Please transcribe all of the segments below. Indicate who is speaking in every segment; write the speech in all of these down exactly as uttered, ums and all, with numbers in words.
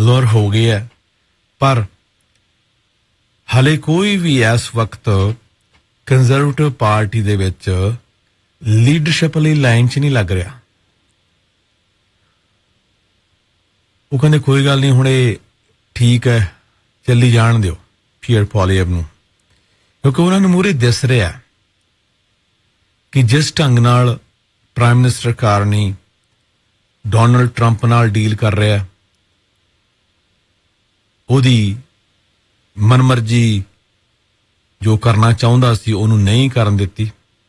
Speaker 1: लुर हो गया है पर हाले कोई भी इस वक्त कंजरवेटिव पार्टी दे विच लीडरशिप लई लाइन च नहीं लग रहा वो कहंदे कोई गल नहीं हुणे ठीक है चली जाण दिओ पीयर पॉलियब नूं क्योंकि उन्हां नूं मूहरे दिस रिहा कि जिस ढंग नाल प्राइम मिनिस्टर कारनी डोनाल्ड ट्रंप नाल डील कर रहा ओदी मनमर्जी जो करना चाहुंदा सी ओनू नहीं करन दित्ती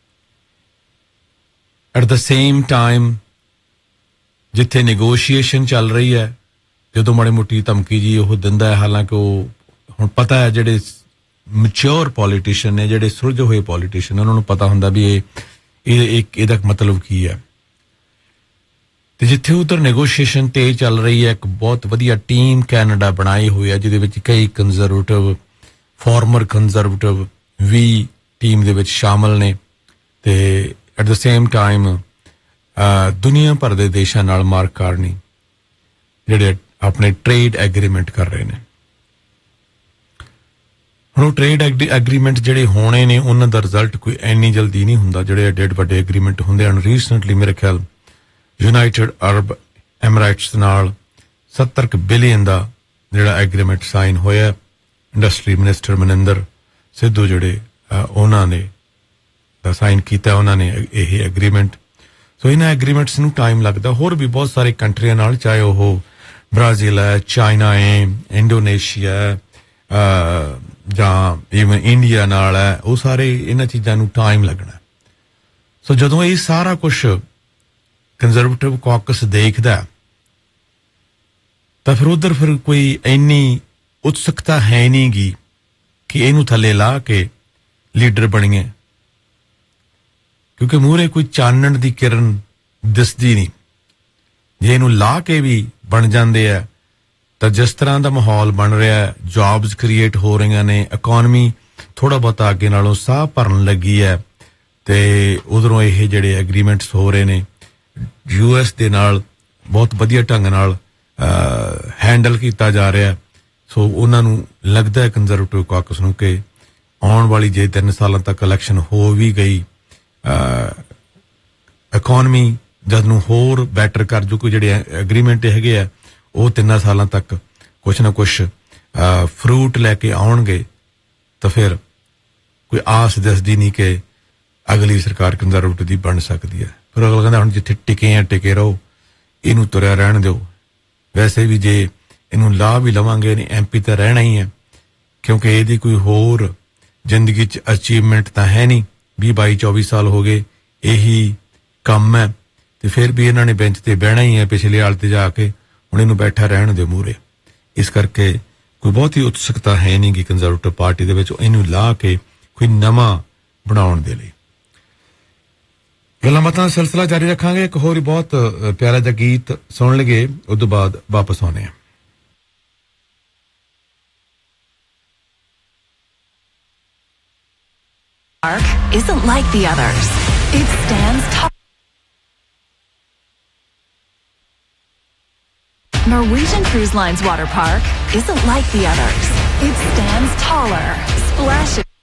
Speaker 1: एट द सेम टाइम जिथे नेगोशिएशन चल रही है जो माड़ी मोटी धमकी जी वो दिंदा है हालांकि वो हुण पता है जिहड़े मैच्योर पॉलिटिशियन ने जिहड़े सुलझे हुए पॉलिटिशियन उन्होंने पता हुंदा भी ये एक इहदा मतलब की है ते जिथे उधर नेगोशिएशन तेज चल रही है एक बहुत वधिया टीम कैनेडा बनाई हुई है जिहदे विच कई कंजरवेटिव फॉर्मर कंजरवेटिव भी टीम दे विच शामिल ने ते एट द सेम टाइम दुनिया भर दे देशां नाल मार्क कार्नी जिहड़े अपने ट्रेड एग्रीमेंट कर रहे हैं हुण ट्रेड एग्रीमेंट जिहड़े होने ने उन्हां दा रिजल्ट कोई इन्नी जल्दी नहीं हुंदा जिहड़े एडे वड्डे एग्रीमेंट हुंदे हन रीसेंटली मेरे ख्याल यूनाइटेड अरब एमराइट्स नाल सत्तर बिलियन का जिहड़ा एग्रीमेंट साइन होया इंडस्ट्री मिनिस्टर मनिंदर सिद्धू जिहड़े उन्होंने साइन किया उन्होंने यही एग्रीमेंट सो इन्हां एग्रीमेंट्स नूं टाइम लगता होर भी बहुत सारे कंट्रियां नाल चाहे वो ब्राजील है चाइना है इंडोनेशिया जां इवन इंडिया नाल है वो सारे इन्हां चीज़ां नूं टाइम लगना सो जदों ये सारा कुछ कंजरवेटिव कॉकस देखदा तो फिर उधर फिर कोई इन्नी उत्सुकता है नहीं गी कि इनू थले ला के लीडर बणीए क्योंकि मूहरे कोई चानण दी किरण दिसदी नहीं जे इनू ला के भी बन जांदे आ तो जिस तरह का माहौल बन रहा है जॉब्स क्रिएट हो रही ने इकोनॉमी थोड़ा बहुत अगे नालों साह भरन लगी है ते उधरों ये जिहड़े एग्रीमेंट्स हो रहे ने यूएस दे नाल बहुत वधिया ढंग नाल हैंडल किया जा रहा है सो उन्होंने लगता है कंजरवेटिव कॉकस नूं कि आने वाली जे तीन सालों तक इलैक्शन हो भी गई इकोनॉमी जद नूं होर बैटर कर जो कोई जिहड़े एग्रीमेंट हैगे आ वो तिन्ना सालों तक कुछ ना कुछ फ्रूट लैके आउणगे तो फिर कोई आस दसदी नहीं कि अगली सरकार कंजरवेटिव दी बन सकती है फिर अगला कहता हुण जिथे टिके हैं टिके रहो इनू तुरिया रहन दो वैसे भी जे इनू ला भी लवांगे एम पी तो रहना ही है क्योंकि ये कोई होर जिंदगी च अचीवमेंट तो है नहीं भी बाई चौबी साल हो गए यही कम है तो फिर भी इन्होंने बेंच ते बहना ही है पिछले हाल ते जाके हुण इनू बैठा रहन दे मूहरे इस करके कोई बहुत ही उत्सुकता है नहीं कि कंजरवेटिव पार्टी दे विच इनू ला के कोई नवां बनाउण दे लई गल्लां बातां सिलसिला जारी रखांगे एक होर बहुत प्यारा जिहा गीत सुन लगे उस तो बाद वापस आने हैं
Speaker 2: Park isn't like the others. It stands tall. Norwegian Cruise Line's water park isn't like the others. It stands taller, splashes.